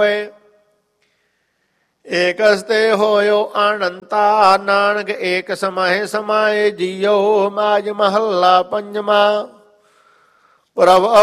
Aches ਤੇ ਹੋਇਓ ਅਨੰਤਾ, ਨਾਨਕ ਏਕ ਸਮਾਏ ਸਮਾਏ ਜੀਓ। ਮਾਜ ਮਹੱਲਾ ਪੰਜਵਾ। ਪ੍ਰਭ